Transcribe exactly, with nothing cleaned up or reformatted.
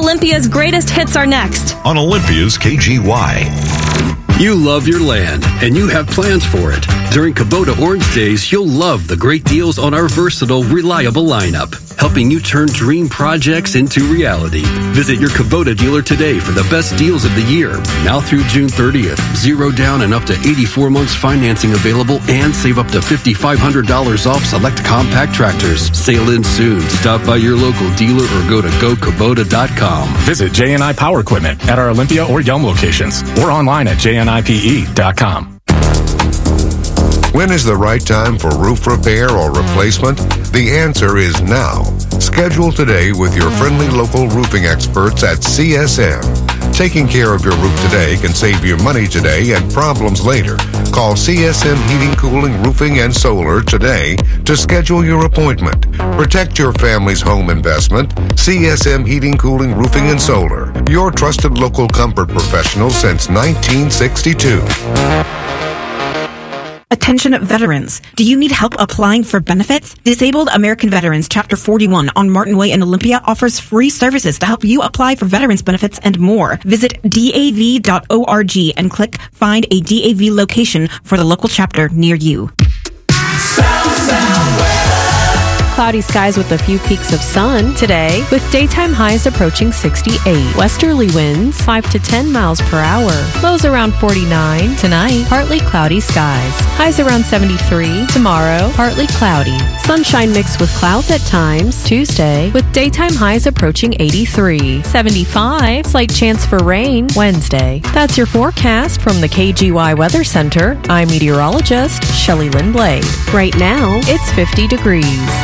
Olympia's greatest hits are next. On Olympia's K G Y. You love your land, and you have plans for it. During Kubota Orange Days, you'll love the great deals on our versatile, reliable lineup, helping you turn dream projects into reality. Visit your Kubota dealer today for the best deals of the year. Now through June thirtieth, zero down and up to eighty-four months financing available, and save up to five thousand five hundred dollars off select compact tractors. Sail in soon. Stop by your local dealer or go to go kubota dot com. Visit J and I Power Equipment at our Olympia or Yelm locations or online at j n i p e dot com. When is the right time for roof repair or replacement? The answer is now. Schedule today with your friendly local roofing experts at C S M. Taking care of your roof today can save you money today and problems later. Call C S M Heating, Cooling, Roofing, and Solar today to schedule your appointment. Protect your family's home investment. C S M Heating, Cooling, Roofing, and Solar. Your trusted local comfort professional since nineteen sixty-two. Attention veterans. Do you need help applying for benefits? Disabled American Veterans Chapter forty-one on Martin Way in Olympia offers free services to help you apply for veterans benefits and more. Visit D A V dot org and click Find a D A V location for the local chapter near you. Sound, sound, Cloudy skies with a few peaks of sun today, with daytime highs approaching sixty-eight. Westerly winds five to ten miles per hour. Lows around forty-nine. Tonight, partly cloudy skies. Highs around seventy-three. Tomorrow, partly cloudy. Sunshine mixed with clouds at times. Tuesday, with daytime highs approaching eighty-three. seventy-five. Slight chance for rain Wednesday. That's your forecast from the K G Y Weather Center. I'm meteorologist Shelley Lynn Blade. Right now, it's fifty degrees.